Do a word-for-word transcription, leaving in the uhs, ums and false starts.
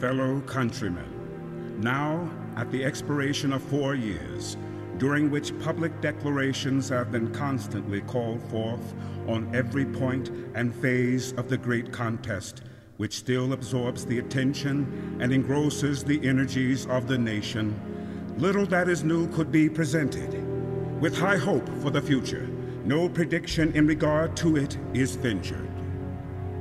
fellow countrymen, now at the expiration of four years, during which public declarations have been constantly called forth on every point and phase of the great contest, which still absorbs the attention and engrosses the energies of the nation, little that is new could be presented. With high hope for the future, no prediction in regard to it is ventured.